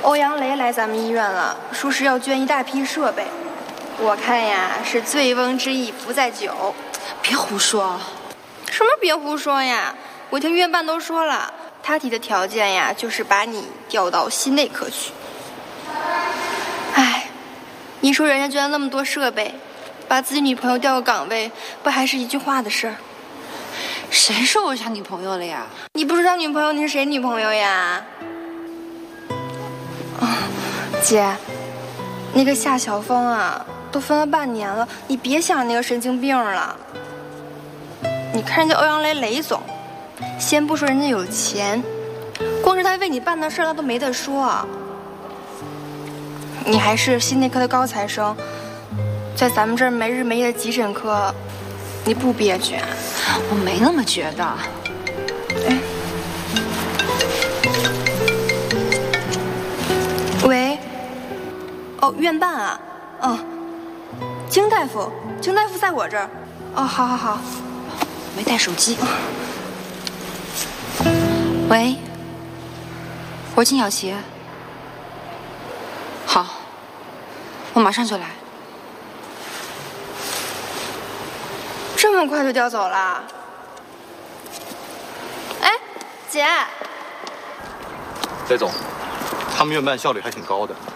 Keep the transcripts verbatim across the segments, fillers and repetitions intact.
欧阳雷来咱们医院了，说是要捐一大批设备。我看呀，是醉翁之意不在酒。 别胡说！ 什么别胡说呀？我听院办都说了，他提的条件呀，就是把你调到心内科去。哎，你说人家捐了那么多设备，把自己女朋友调个岗位，不还是一句话的事儿？ 谁说我是他女朋友了呀？ 你不是他女朋友，你是谁女朋友呀？啊，姐，那个夏晓峰啊，都分了半年了，你别想那个神经病了。你看人家欧阳雷雷总，先不说人家有钱，光是他为你办的事儿，他都没得说。你还是心内科的高材生，在咱们这儿没日没夜的急诊科，你不憋屈啊？ 我没那么觉得。 哎，喂，哦，院办啊，嗯，金大夫，金大夫在我这儿。哦，好好好。 没带手机。喂，我是金小琪。好，我马上就来。 这么快就调走了？哎，姐。 雷总，他们院办效率还挺高的。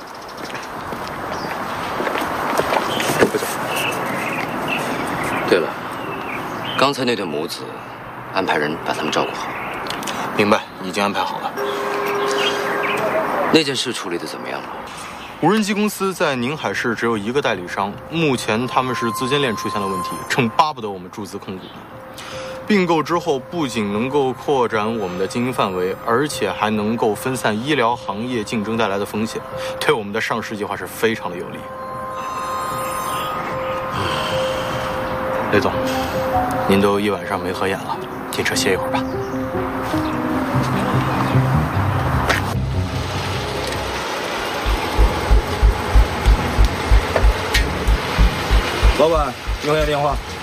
雷总。 对了，刚才那对母子，安排人把他们照顾好。 明白，已经安排好了。 那件事处理的怎么样了？ 无人机公司在宁海市只有一个代理商，目前他们是资金链出现了问题，正巴不得我们注资控股。并购之后，不仅能够扩展我们的经营范围，而且还能够分散医疗行业竞争带来的风险，对我们的上市计划是非常的有利。雷总，您都一晚上没合眼了，进车歇一会儿吧。 老板，用一下电话。